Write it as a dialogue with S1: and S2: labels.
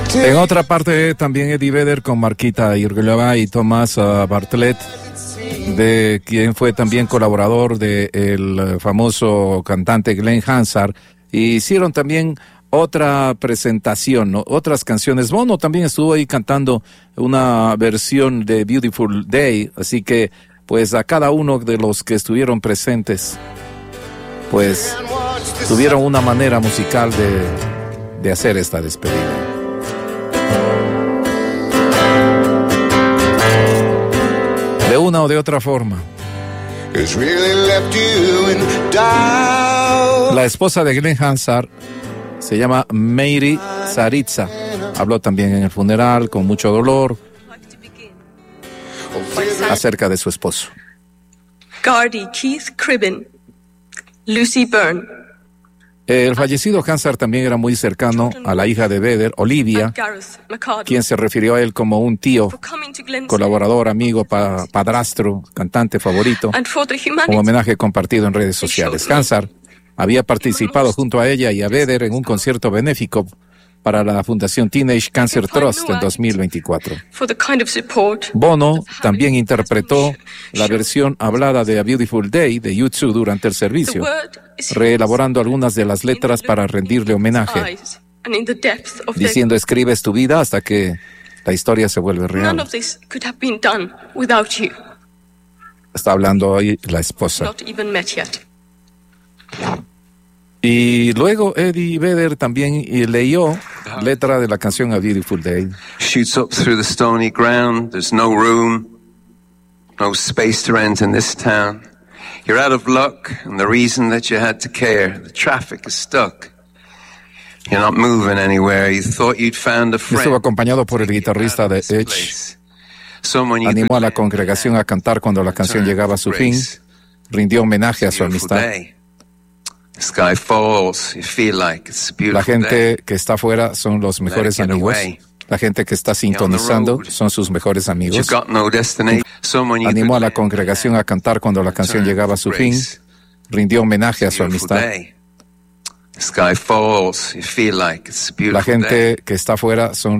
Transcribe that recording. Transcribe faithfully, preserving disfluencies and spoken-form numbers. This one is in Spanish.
S1: En otra parte también Eddie Vedder con Marquita Irglova y Thomas uh, Bartlett, de quien fue también colaborador del famoso cantante Glenn Hansard, y hicieron también otra presentación, ¿no? Otras canciones. Bono también estuvo ahí cantando una versión de Beautiful Day, así que pues a cada uno de los que estuvieron presentes pues tuvieron una manera musical de, de hacer esta despedida. De una o de otra forma. La esposa de Glenn Hansard se llama Mary Saritza. Habló también en el funeral con mucho dolor acerca de su esposo.
S2: Gardy Keith Cribben, Lucy Byrne.
S1: El fallecido Hansard también era muy cercano a la hija de Vedder, Olivia, quien se refirió a él como un tío, colaborador, amigo, pa- padrastro, cantante favorito, un homenaje compartido en redes sociales. Hansard había participado junto a ella y a Vedder en un concierto benéfico para la Fundación Teenage Cancer Trust en dos mil veinticuatro. Bono también interpretó la versión hablada de A Beautiful Day de U dos durante el servicio, reelaborando algunas de las letras para rendirle homenaje, diciendo: escribes tu vida hasta que la historia se vuelve real. Está hablando hoy la esposa. Y luego Eddie Vedder también leyó letra de la canción A Beautiful Day.
S3: Shoots up through the stony ground. There's no room, no space to rent in this town. You're out of luck, and the reason that you had to care, the traffic is stuck. You're not moving anywhere. You thought you'd found a friend.
S1: Estuvo acompañado por el guitarrista de Edge. Animó a la congregación a cantar cuando la canción llegaba a su fin. Rindió homenaje a su amistad. La gente que está afuera son los mejores amigos. La gente que está sintonizando son sus mejores amigos. Animó a la congregación a cantar cuando la canción llegaba a su fin. Rindió homenaje a su amistad. La gente que está afuera son